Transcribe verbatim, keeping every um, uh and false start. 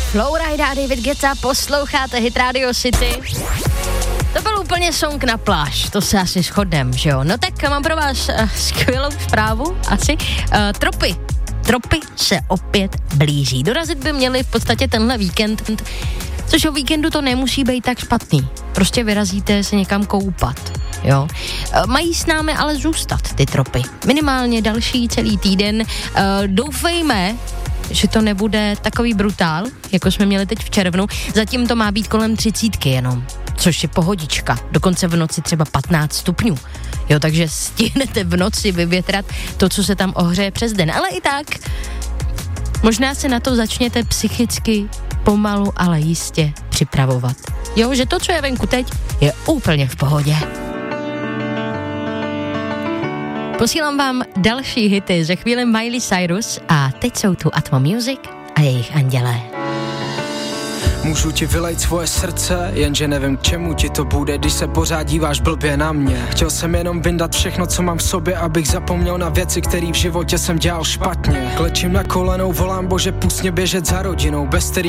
Flowrida a David Guetta, posloucháte Hit Radio City. To byl úplně song na pláž, to se asi shodnem, že jo? No tak mám pro vás uh, skvělou zprávu, asi. Uh, tropy. Tropy se opět blíží. Dorazit by měli v podstatě tenhle víkend, což o víkendu to nemusí být tak špatný. Prostě vyrazíte se někam koupat, jo. Uh, mají s námi ale zůstat ty tropy. Minimálně další celý týden. Uh, doufejme, že to nebude takový brutál, jako jsme měli teď v červnu. Zatím to má být kolem třicítky jenom, což je pohodička. Dokonce v noci třeba patnáct stupňů. Jo, takže stihnete v noci vyvětrat to, co se tam ohřeje přes den. Ale i tak, možná se na to začněte psychicky pomalu, ale jistě připravovat. Jo, že to, co je venku teď, je úplně v pohodě. Posílám vám další hity, ze chvíli Miley Cyrus a teď jsou tu Atmo Music a jejich Andělé. Můžu ti vylejt svoje srdce, jenže nevím k čemu ti to bude, když se pořád díváš blbě na mě. Chtěl jsem jenom vyndat všechno, co mám v sobě, abych zapomněl na věci, které v životě jsem dělal špatně. Klečím na kolenou, volám Bože, pust mě běžet za rodinou, bez který